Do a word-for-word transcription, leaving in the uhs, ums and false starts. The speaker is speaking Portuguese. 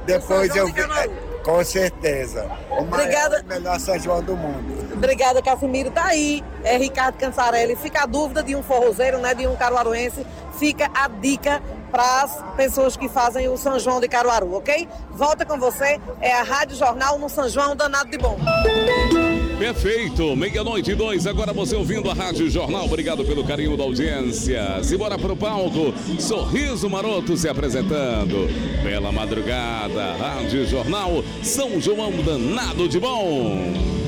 depois São eu João de vi. Caruaru. é, Com certeza. O maior Obrigada. e melhor São João do mundo. Obrigada, Casimiro. Tá aí, é Ricardo Cançarelli. Fica a dúvida de um forrozeiro, né, de um caruaruense. Fica a dica para as pessoas que fazem o São João de Caruaru, ok? Volta com você, é a Rádio Jornal no São João Danado de Bom. Perfeito, meia-noite e dois, agora você ouvindo a Rádio Jornal, obrigado pelo carinho da audiência. Simbora pro palco, Sorriso Maroto se apresentando. Bela madrugada, Rádio Jornal, São João Danado de Bom.